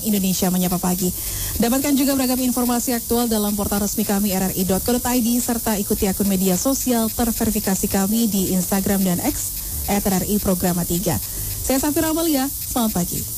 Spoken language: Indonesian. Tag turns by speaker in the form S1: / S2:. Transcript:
S1: Indonesia Menyapa Pagi. Dapatkan juga beragam informasi aktual dalam portal resmi kami rri.co.id serta ikuti akun media sosial terverifikasi kami di Instagram dan X @RRI Programa 3. Saya Safira Amalia, selamat pagi.